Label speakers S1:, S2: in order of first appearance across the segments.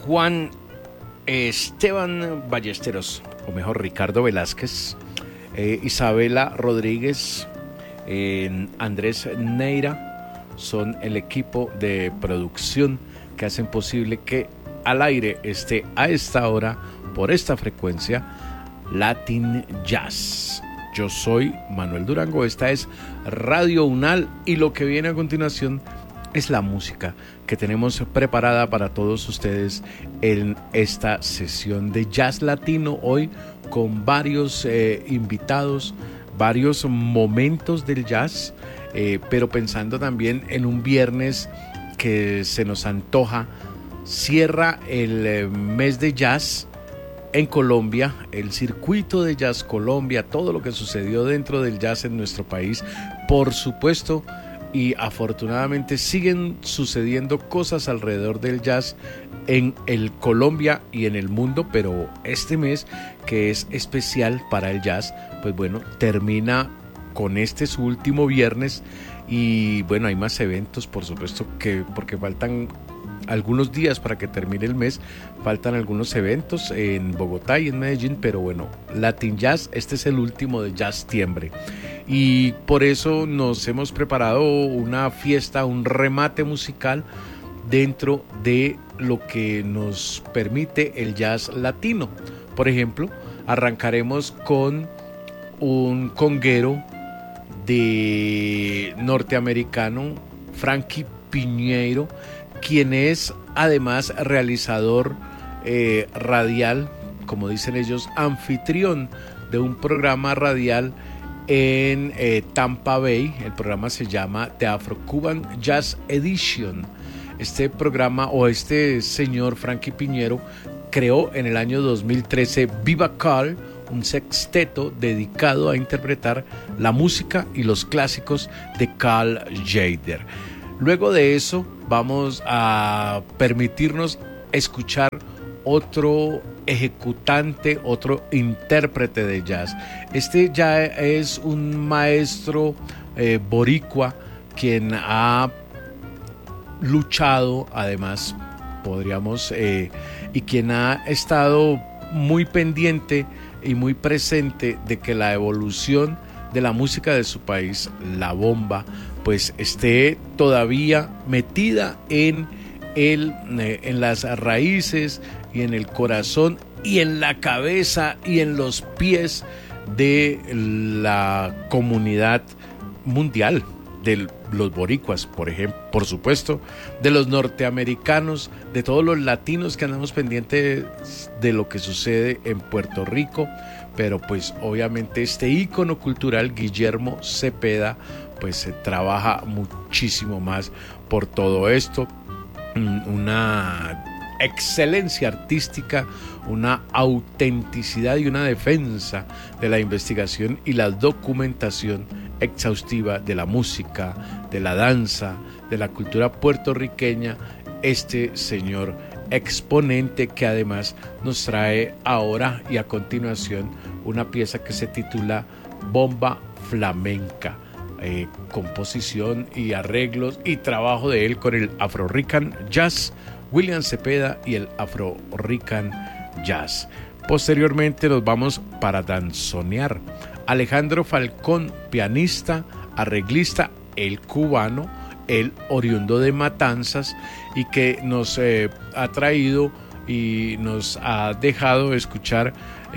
S1: Juan Esteban Ballesteros, o mejor Ricardo Velázquez, Isabela Rodríguez, Andrés Neira, son el equipo de producción que hacen posible que al aire esté a esta hora, por esta frecuencia, Latin Jazz. Yo soy Manuel Durango, esta es Radio Unal y lo que viene a continuación es la música que tenemos preparada para todos ustedes en esta sesión de jazz latino, hoy con varios invitados, varios momentos del jazz, pero pensando también en un viernes que se nos antoja, cierra el mes de jazz en Colombia, el circuito de Jazz Colombia, todo lo que sucedió dentro del jazz en nuestro país, por supuesto, y afortunadamente siguen sucediendo cosas alrededor del jazz en el Colombia y en el mundo, pero este mes que es especial para el jazz, pues bueno, termina con este su último viernes y bueno, hay más eventos, por supuesto, que porque faltan algunos días para que termine el mes, faltan algunos eventos en Bogotá y en Medellín, pero bueno, Latin Jazz, este es el último de Jazztiembre y por eso nos hemos preparado una fiesta, un remate musical dentro de lo que nos permite el jazz latino. Por ejemplo, arrancaremos con un conguero de norteamericano, Frankie Piñeiro, quien es además realizador radial, como dicen ellos, anfitrión de un programa radial en Tampa Bay. El programa se llama The Afro-Cuban Jazz Edition. Este programa, o este señor Frankie Piñeiro, creó en el año 2013 Viva Carl, un sexteto dedicado a interpretar la música y los clásicos de Carl Jader. Luego de eso vamos a permitirnos escuchar otro ejecutante, otro intérprete de jazz. Este ya es un maestro boricua quien ha luchado, además, podríamos, y quien ha estado muy pendiente y muy presente de que la evolución de la música de su país, la bomba, pues esté todavía metida en las raíces y en el corazón y en la cabeza y en los pies de la comunidad mundial, de los boricuas, por ejemplo, por supuesto, de los norteamericanos, de todos los latinos que andamos pendientes de lo que sucede en Puerto Rico, pero pues obviamente este ícono cultural, Guillermo Cepeda, pues se trabaja muchísimo más por todo esto, una excelencia artística, una autenticidad y una defensa de la investigación y la documentación exhaustiva de la música, de la danza, de la cultura puertorriqueña, este señor exponente que además nos trae ahora y a continuación una pieza que se titula Bomba Flamenca, composición y arreglos y trabajo de él con el Afro-Rican Jazz, William Cepeda y el Afro-Rican Jazz. Posteriormente nos vamos para danzonear. Alejandro Falcón, pianista, arreglista, el cubano, el oriundo de Matanzas y que nos ha traído y nos ha dejado escuchar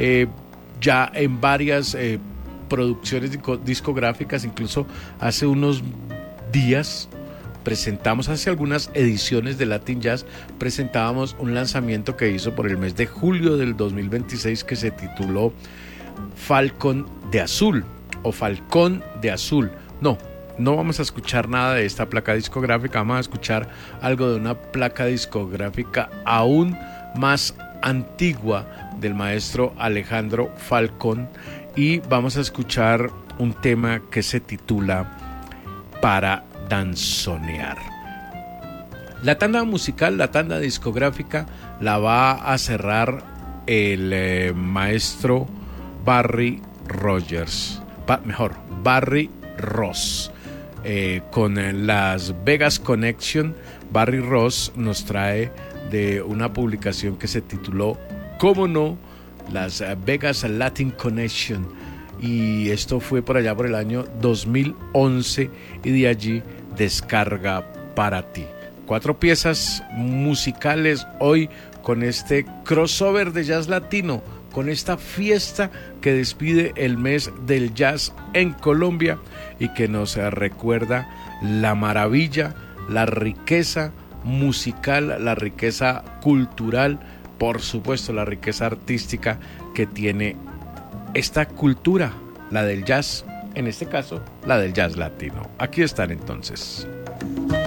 S1: ya en varias producciones discográficas. Incluso hace unos días presentamos, hace algunas ediciones de Latin Jazz, presentábamos un lanzamiento que hizo por el mes de julio del 2026 que se tituló Falcón de Azul o Falcón de Azul. No vamos a escuchar nada de esta placa discográfica, vamos a escuchar algo de una placa discográfica aún más antigua del maestro Alejandro Falcón y vamos a escuchar un tema que se titula Para danzonear. La tanda musical, la tanda discográfica la va a cerrar el maestro Barry Rogers, Barry Ross, con Las Vegas Connection, Barry Ross nos trae de una publicación que se tituló ¿Cómo no? Las Vegas Latin Connection, y esto fue por allá por el año 2011, y de allí Descarga para ti. 4 piezas musicales hoy con este crossover de jazz latino, con esta fiesta que despide el mes del jazz en Colombia y que nos recuerda la maravilla, la riqueza musical, la riqueza cultural, por supuesto la riqueza artística que tiene esta cultura, la del jazz, en este caso la del jazz latino. Aquí están entonces.